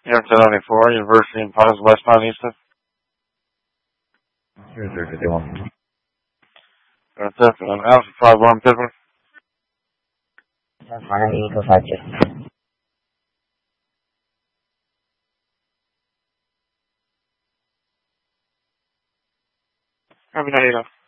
Air 1094, University in Pines, West Mount Easton. Here's 351. That's it. Alpha 51 Pittman. That's fine. Eagle 52. Copy 98.